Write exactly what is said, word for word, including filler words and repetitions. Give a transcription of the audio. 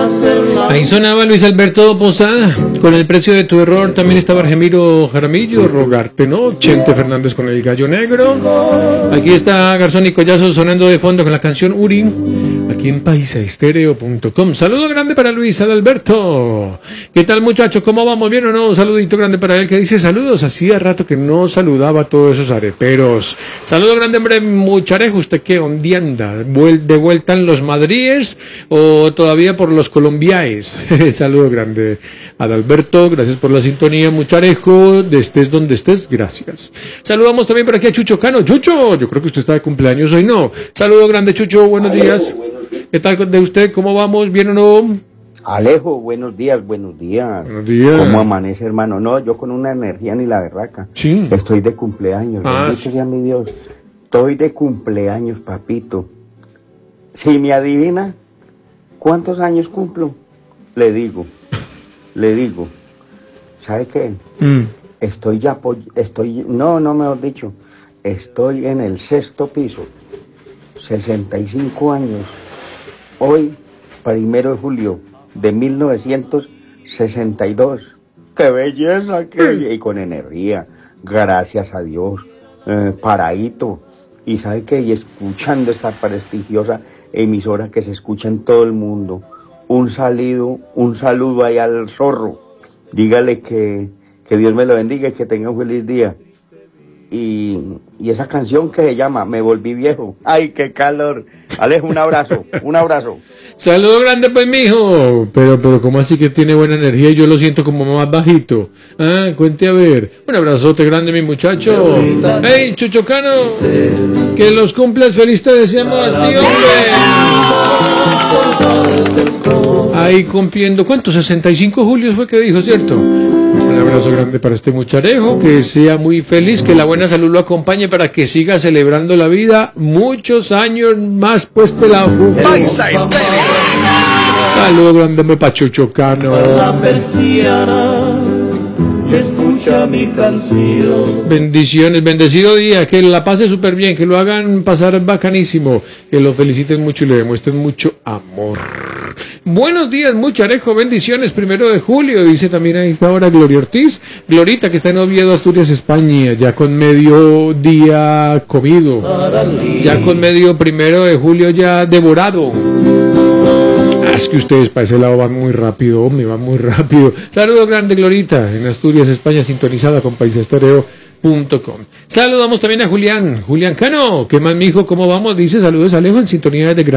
Ahí sonaba Luis Alberto Posada, con el precio de tu error. También estaba Argemiro Jaramillo, Rogarte No, Chente Fernández con el gallo negro. Aquí está Garzón y Collazo sonando de fondo con la canción Uri, aquí en paisa estéreo punto com. Saludo grande para Luis Alberto. ¿Qué tal, muchachos? ¿Cómo vamos? ¿Bien o no? Un saludito grande para él que dice saludos. Hacía rato que no saludaba a todos esos areperos. Saludo grande, hombre, mucharejo. ¿Usted qué? ¿Dónde anda? ¿De vuelta en los Madríes o todavía por los colombiaes? Saludo grande a Adalberto. Gracias por la sintonía, mucharejo. De estés donde estés, gracias. Saludamos también por aquí a Chucho Cano. Chucho, yo creo que usted está de cumpleaños hoy, ¿no? Saludo grande, Chucho. Buenos días. ¿Qué tal de usted? ¿Cómo vamos? ¿Bien o no? Alejo, buenos días, buenos días. Buenos días. ¿Cómo amanece, hermano? No, yo con una energía ni la berraca. Sí. Estoy de cumpleaños. Ah, bendito sí. sea mi Dios. Estoy de cumpleaños, papito. Si me adivina cuántos años cumplo, le digo, le digo. ¿Sabe qué? Mm. Estoy ya, estoy, no, no mejor dicho, estoy en el sexto piso, sesenta y cinco años. Hoy, primero de julio de mil novecientos sesenta y dos. ¡Qué belleza! ¡Qué belleza! Y con energía, gracias a Dios, eh, paradito. Y sabe que, y escuchando esta prestigiosa emisora que se escucha en todo el mundo, un saludo, un saludo ahí al zorro. Dígale que, que Dios me lo bendiga y que tenga un feliz día. Y, y esa canción que se llama Me volví viejo. ¡Ay, qué calor! Alejo, un abrazo, un abrazo. Saludo grande, pues, mijo. Pero, pero, ¿cómo así que tiene buena energía y yo lo siento como más bajito? Ah, cuente a ver. Un abrazote grande, mi muchacho. Hey, Chuchocano, que los cumplas feliz te deseamos a ti, hombre. Ahí cumpliendo, ¿cuánto? sesenta y cinco julios fue que dijo, ¿cierto? Un abrazo grande para este mucharejo, que sea muy feliz, que la buena salud lo acompañe para que siga celebrando la vida muchos años más, pues, pelado. Paisa Estéreo. Saludo grande, me Pachuchocano. Escucha mi canción. Bendiciones, bendecido día, que la pase súper bien, que lo hagan pasar bacanísimo, que lo feliciten mucho y le demuestren mucho amor. Buenos días, mucharejo, bendiciones, primero de julio, dice también a esta hora Gloria Ortiz. Glorita, que está en Oviedo, Asturias, España, ya con medio día comido, ya con medio primero de julio ya devorado. Es que ustedes para ese lado van muy rápido, me van muy rápido. Saludos grande, Glorita, en Asturias, España, sintonizada con paisa estéreo punto com. Saludamos también a Julián, Julián Cano, ¿qué más, mijo? ¿Cómo vamos? Dice, saludos, Alejo, en sintonía de